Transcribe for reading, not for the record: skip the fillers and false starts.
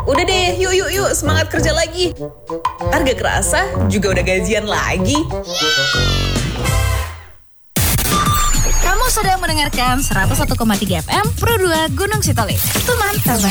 Udah deh, yuk, semangat kerja lagi. Ntar gak kerasa juga udah gajian lagi. Kamu sedang mendengarkan 101,3 FM Pro 2 Gunung Sitoli. Teman,